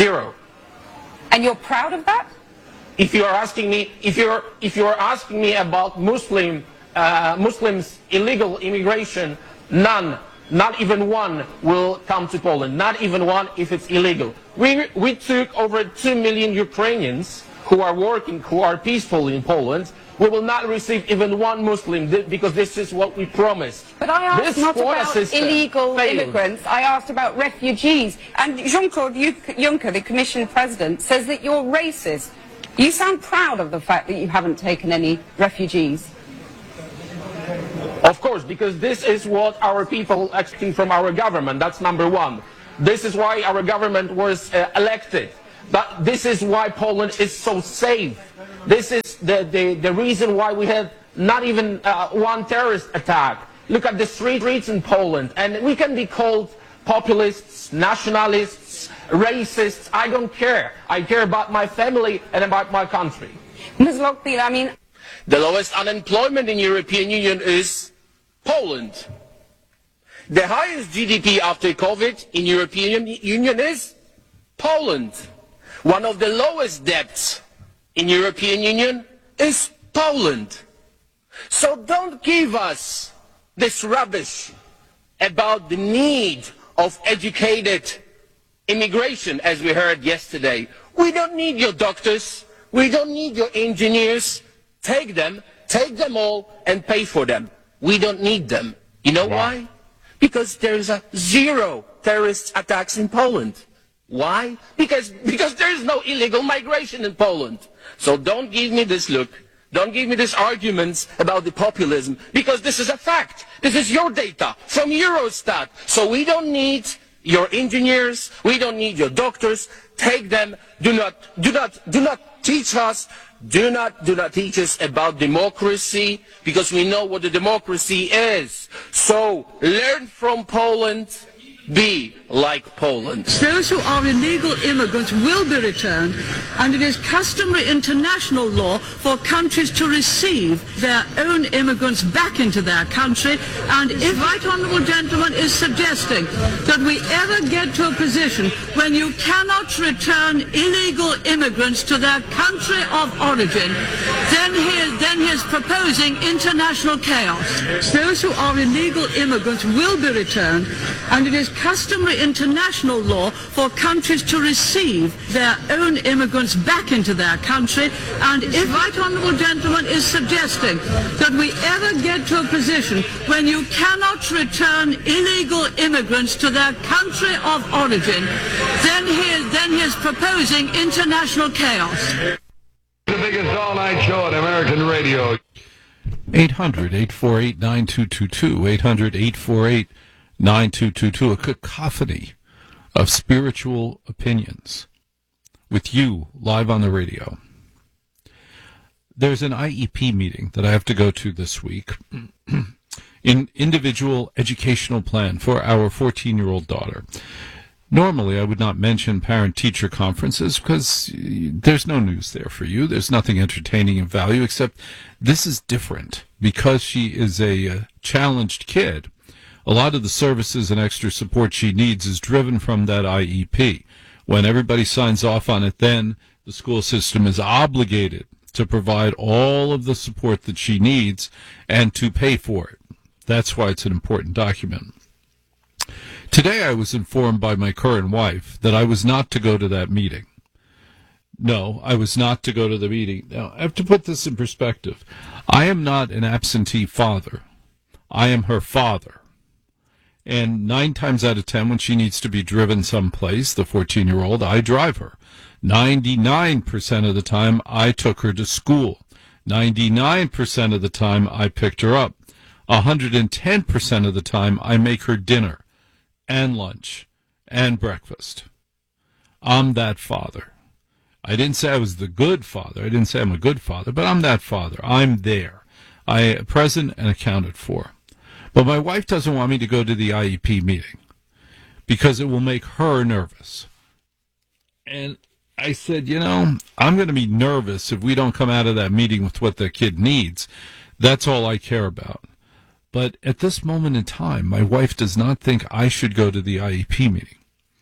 Zero. And you're proud of that? If you are asking me about Muslims illegal immigration, none, not even one will come to Poland. Not even one if it's illegal. We took over 2 million Ukrainians who are working, who are peaceful in Poland. We will not receive even one Muslim because this is what we promised. But I asked not about illegal immigrants, I asked about refugees. And Jean-Claude Juncker, the Commission President, says that you're racist. You sound proud of the fact that you haven't taken any refugees. Of course, because this is what our people expect from our government. That's number one. This is why our government was elected. But this is why Poland is so safe. This is the reason why we have not even one terrorist attack. Look at the streets in Poland, and we can be called populists, nationalists, racists. I don't care. I care about my family and about my country. Ms. Lockbeal, I mean, the lowest unemployment in the European Union is Poland. The highest GDP after COVID in the European Union is Poland. One of the lowest debts in the European Union is Poland. So don't give us this rubbish about the need of educated immigration, as we heard yesterday. We don't need your doctors. We don't need your engineers. Take them all and pay for them. We don't need them. You know why? Because there's zero terrorist attacks in Poland. Why? Because there is no illegal migration in Poland. So don't give me this look. Don't give me these arguments about the populism, because this is a fact. This is your data from Eurostat. So we don't need your engineers. We don't need your doctors. Take them. Do not teach us. Do not teach us about democracy, because we know what the democracy is. So learn from Poland. Be like Poland. Those who are illegal immigrants will be returned, and it is customary international law for countries to receive their own immigrants back into their country. And if Right Honourable Gentleman is suggesting that we ever get to a position when you cannot return illegal immigrants to their country of origin, then he is proposing international chaos. Those who are illegal immigrants will be returned, and it is customary international law for countries to receive their own immigrants back into their country. And if Right Honourable Gentleman is suggesting that we ever get to a position when you cannot return illegal immigrants to their country of origin, then he is proposing international chaos. The biggest all-night show on American radio. 800-848-9222, 800-848-9222, a cacophony of spiritual opinions with you live on the radio. There's an IEP meeting that I have to go to this week, in individual educational plan for our 14-year-old daughter. Normally, I would not mention parent-teacher conferences because there's no news there for you. There's nothing entertaining in value, except this is different. Because she is a challenged kid, a lot of the services and extra support she needs is driven from that IEP. When everybody signs off on it, then the school system is obligated to provide all of the support that she needs and to pay for it. That's why it's an important document. Today I was informed by my current wife that I was not to go to that meeting. No, I was not to go to the meeting. Now, I have to put this in perspective. I am not an absentee father. I am her father. And 9 times out of 10, when she needs to be driven someplace, the 14-year-old, I drive her. 99% of the time, I took her to school. 99% of the time, I picked her up. 110% of the time, I make her dinner and lunch and breakfast. I'm that father. I didn't say I was the good father. I didn't say I'm a good father, but I'm that father. I'm there. I am present and accounted for. But my wife doesn't want me to go to the IEP meeting because it will make her nervous. And I said, I'm going to be nervous if we don't come out of that meeting with what the kid needs. That's all I care about. But at this moment in time, my wife does not think I should go to the IEP meeting.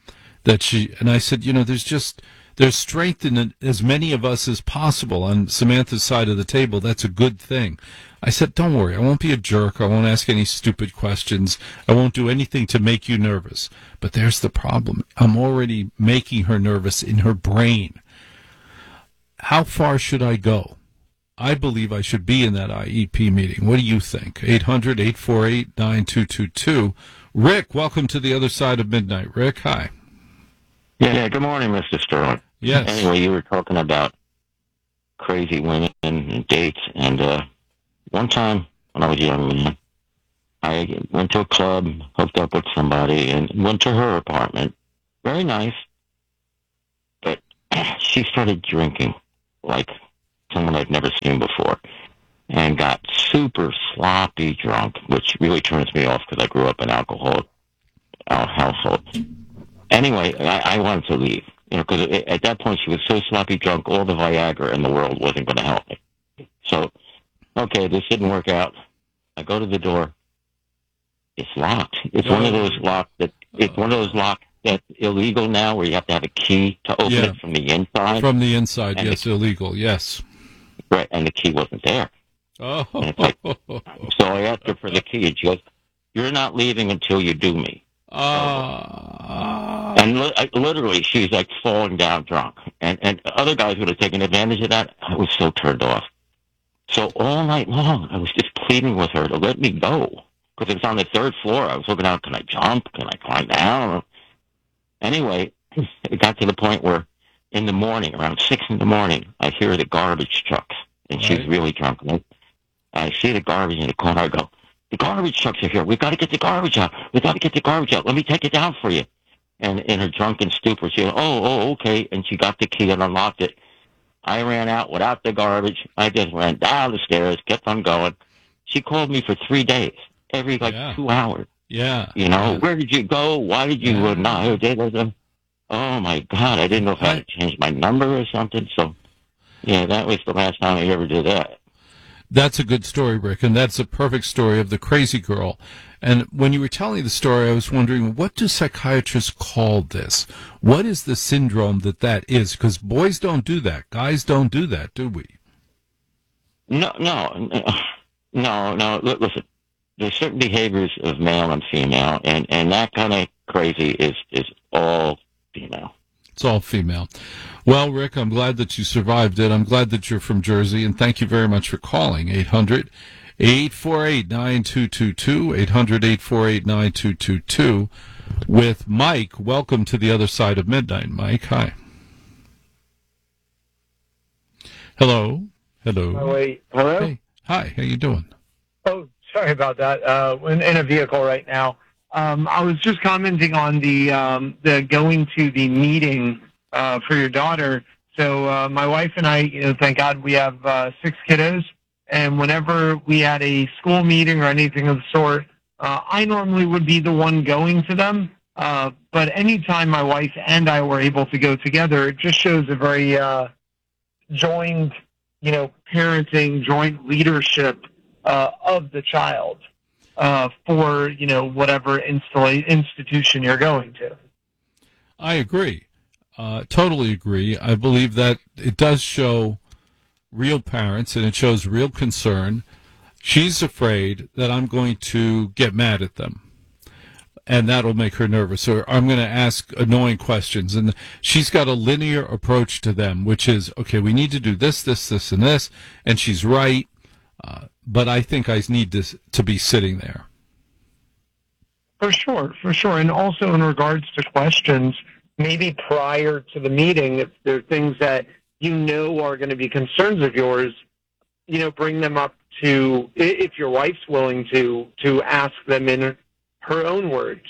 and I said, there's strength in as many of us as possible on Samantha's side of the table. That's a good thing. I said, don't worry, I won't be a jerk. I won't ask any stupid questions. I won't do anything to make you nervous. But there's the problem. I'm already making her nervous in her brain. How far should I go? I believe I should be in that IEP meeting. What do you think? 800-848-9222. Rick, welcome to the other side of midnight. Rick, hi. Yeah, good morning, Mr. Sterling. Yes. Anyway, you were talking about crazy women and dates, and one time when I was a young man, I went to a club, hooked up with somebody, and went to her apartment. Very nice, but she started drinking like someone I'd never seen before, and got super sloppy drunk, which really turns me off because I grew up in an alcoholic household. Anyway, I wanted to leave, because at that point she was so sloppy drunk, all the Viagra in the world wasn't going to help me. So, okay, this didn't work out. I go to the door. It's locked. It's one of those locks that's illegal now, where you have to have a key to open it from the inside. From the inside, and yes, illegal, yes. Right, and the key wasn't there. Oh. So I asked her for the key, and she goes, "You're not leaving until you do me." And literally, she's like falling down drunk. And other guys would have taken advantage of that. I was so turned off. So all night long, I was just pleading with her to let me go. Because it was on the third floor. I was looking out, can I jump? Can I climb down? Anyway, it got to the point where in the morning, around 6 in the morning, I hear the garbage trucks. And she's really drunk. And I see the garbage in the corner. I go, "The garbage trucks are here. We've got to get the garbage out. We've got to get the garbage out. Let me take it down for you." And in her drunken stupor, she goes, oh, okay. And she got the key and unlocked it. I ran out without the garbage. I just ran down the stairs, kept on going. She called me for 3 days, every 2 hours. Yeah. Where did you go? Why did you not? Oh, my God. I didn't know if I had to change my number or something. So, yeah, that was the last time I ever did that. That's a good story, Rick, and that's a perfect story of the crazy girl. And when you were telling the story, I was wondering, what do psychiatrists call this? What is the syndrome that is? Because boys don't do that. Guys don't do that, do we? No. Listen, there's certain behaviors of male and female, and that kind of crazy is all female. It's all female. Well, Rick, I'm glad that you survived it. I'm glad that you're from Jersey, and thank you very much for calling. 800-848-9222, 800-848-9222. With Mike, welcome to the other side of midnight. Mike, hi. Hello. Oh, wait. Hello? Hey. Hi, how you doing? Oh, sorry about that. In a vehicle right now. I was just commenting on the going to the meeting for your daughter. So my wife and I, thank God we have 6 kiddos, and whenever we had a school meeting or anything of the sort, I normally would be the one going to them. But anytime my wife and I were able to go together, it just shows a very joined, parenting, joint leadership of the child. For, whatever institution you're going to. I agree. Totally agree. I believe that it does show real parents, and it shows real concern. She's afraid that I'm going to get mad at them, and that'll make her nervous, or I'm going to ask annoying questions. And she's got a linear approach to them, which is, okay, we need to do this, and this, and she's right. But I think I need to be sitting there. For sure. And also in regards to questions, maybe prior to the meeting, if there are things that are going to be concerns of yours, bring them up to, if your wife's willing to ask them in her own words.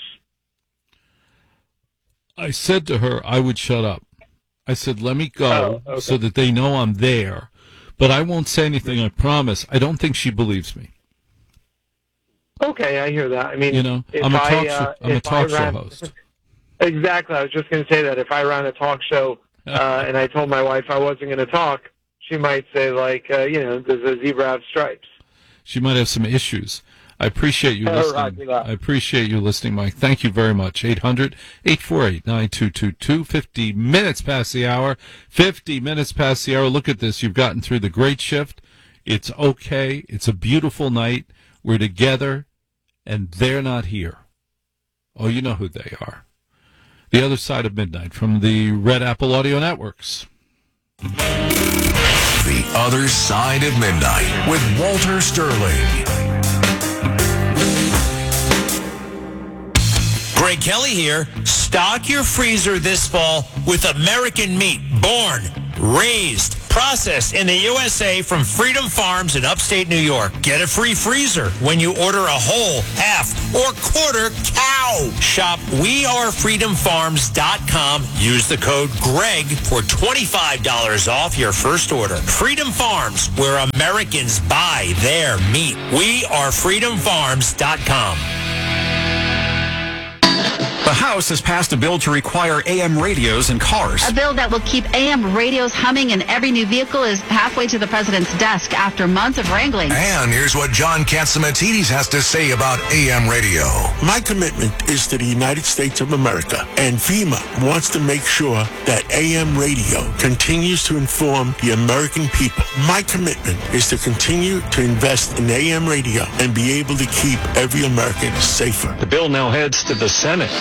I said to her I would shut up. I said, let me go so that they know I'm there. But I won't say anything, I promise. I don't think she believes me. Okay, I hear that. I mean, I'm a talk show host. Exactly. I was just going to say that if I ran a talk show and I told my wife I wasn't going to talk, she might say, does a zebra have stripes? She might have some issues. I appreciate you listening. I appreciate you listening, Mike. Thank you very much. 800-848-9222. 50 minutes past the hour. 50 minutes past the hour. Look at this. You've gotten through the great shift. It's okay. It's a beautiful night. We're together, and they're not here. Oh, you know who they are. The Other Side of Midnight from the Red Apple Audio Networks. The Other Side of Midnight with Walter Sterling. Greg Kelly here. Stock your freezer this fall with American meat. Born, raised, processed in the USA from Freedom Farms in upstate New York. Get a free freezer when you order a whole, half, or quarter cow. Shop wearefreedomfarms.com. Use the code GREG for $25 off your first order. Freedom Farms, where Americans buy their meat. wearefreedomfarms.com. The House has passed a bill to require AM radios in cars. A bill that will keep AM radios humming in every new vehicle is halfway to the president's desk after months of wrangling. And here's what John Catsimatidis has to say about AM radio. My commitment is to the United States of America, and FEMA wants to make sure that AM radio continues to inform the American people. My commitment is to continue to invest in AM radio and be able to keep every American safer. The bill now heads to the Senate.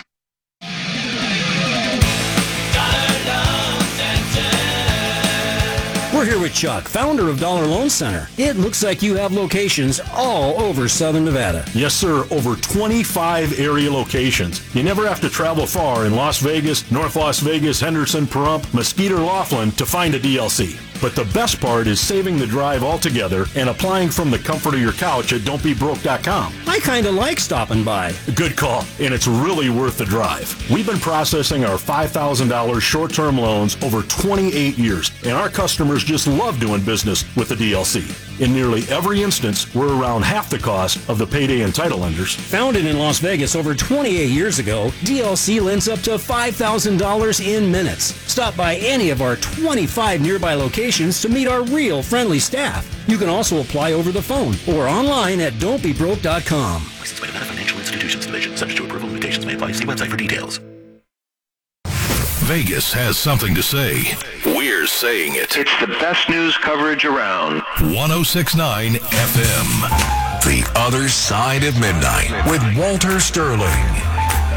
We're here with Chuck, founder of Dollar Loan Center. It looks like you have locations all over Southern Nevada. Yes, sir. Over 25 area locations. You never have to travel far in Las Vegas, North Las Vegas, Henderson, Pahrump, Mesquite, or Laughlin to find a DLC. But the best part is saving the drive altogether and applying from the comfort of your couch at don'tbebroke.com. I kind of like stopping by. Good call, and it's really worth the drive. We've been processing our $5,000 short-term loans over 28 years, and our customers just love doing business with the DLC. In nearly every instance, we're around half the cost of the payday and title lenders. Founded in Las Vegas over 28 years ago, DLC lends up to $5,000 in minutes. Stop by any of our 25 nearby locations to meet our real friendly staff. You can also apply over the phone or online at don'tbebroke.com. Licensed by Nevada Financial Institutions Division. Subject to approval, limitations may apply. See website for details. Vegas has something to say. We're saying it. It's the best news coverage around. 106.9 FM. The Other Side of Midnight with Walter Sterling.